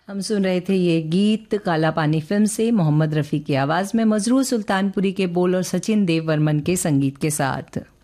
हम सुन रहे थे ये गीत काला पानी फिल्म से मोहम्मद रफ़ी की आवाज़ में, मजरूर सुल्तानपुरी के बोल और सचिन देव वर्मन के संगीत के साथ।